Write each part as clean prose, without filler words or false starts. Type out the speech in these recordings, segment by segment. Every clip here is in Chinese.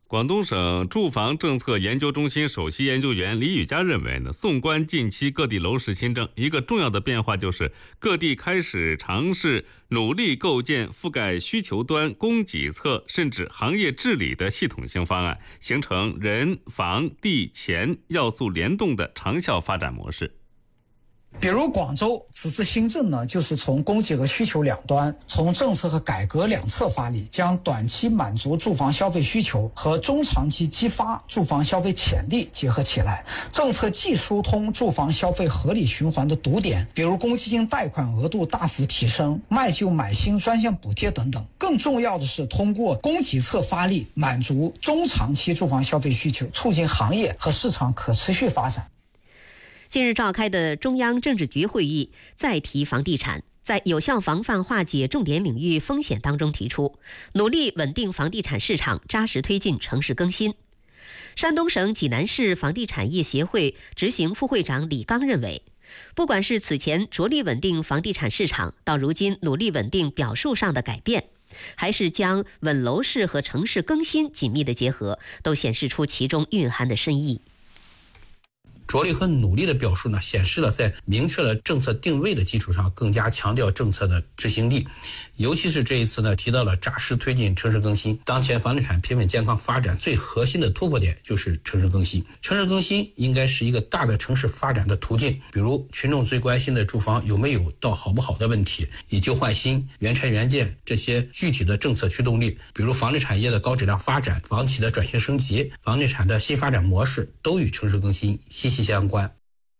广东省住房政策研究中心首席研究员李宇佳认为呢，纵观近期各地楼市新政，一个重要的变化就是各地开始尝试努力构建覆盖需求端、供给侧甚至行业治理的系统性方案，形成人、房、地、钱要素联动的长效发展模式。 比如广州此次新政呢，就是从供给和需求两端，从政策和改革两侧发力，将短期满足住房消费需求和中长期激发住房消费潜力结合起来。政策既疏通住房消费合理循环的堵点，比如公积金贷款额度大幅提升、卖旧买新专项补贴等等，更重要的是通过供给侧发力，满足中长期住房消费需求，促进行业和市场可持续发展。 近日召开的中央政治局会议再提房地产，在有效防范化解重点领域风险当中提出，努力稳定房地产市场，扎实推进城市更新。山东省济南市房地产业协会执行副会长李刚认为，不管是此前着力稳定房地产市场，到如今努力稳定表述上的改变，还是将稳楼市和城市更新紧密的结合，都显示出其中蕴含的深意。 着力和努力的表述呢，显示了在明确了政策定位的基础上，更加强调政策的执行力。尤其是这一次呢，提到了扎实推进城市更新。当前房地产平稳健康发展最核心的突破点就是城市更新。城市更新应该是一个大的城市发展的途径，比如群众最关心的住房有没有到好不好的问题，以旧换新、原拆原建这些具体的政策驱动力，比如房地产业的高质量发展、房企的转型升级、房地产的新发展模式，都与城市更新息息相关。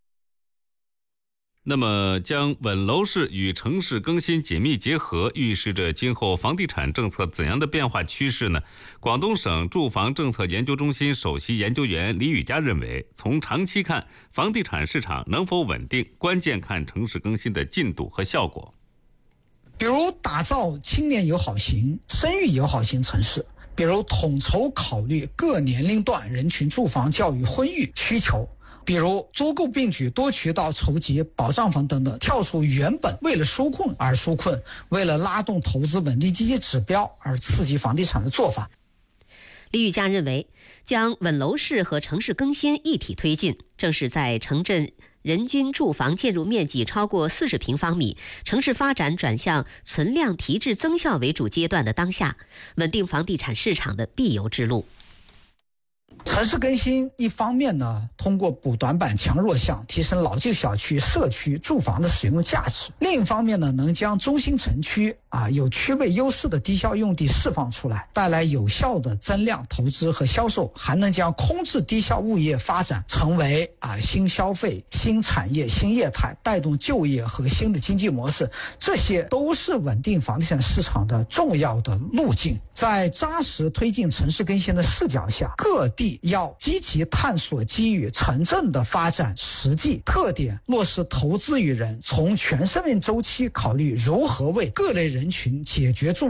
那么将稳楼市与城市更新紧密结合，预示着今后房地产政策怎样的变化趋势呢？广东省住房政策研究中心首席研究员李宇佳认为，从长期看，房地产市场能否稳定，关键看城市更新的进度和效果。 比如打造青年友好型、生育友好型城市，比如统筹考虑各年龄段人群住房、教育、婚育需求，比如租购并举、多渠道筹集保障房等等，跳出原本为了纾困而纾困，为了拉动投资稳定经济指标而刺激房地产的做法。 李宇佳认为，将稳楼市和城市更新一体推进，正是在城镇人均住房建筑面积超过40平方米，城市发展转向存量提质增效为主阶段的当下，稳定房地产市场的必由之路。 城市更新一方面呢，通过补短板强弱项，提升老旧小区、社区住房的使用价值；另一方面呢，能将中心城区有区位优势的低效用地释放出来，带来有效的增量投资和销售，还能将空置低效物业发展成为新消费、新产业、新业态，带动就业和新的经济模式。这些都是稳定房地产市场的重要的路径。在扎实推进城市更新的视角下，各地要积极探索基于城镇的发展实际特点，落实投资于人，从全生命周期考虑如何为各类人群解决住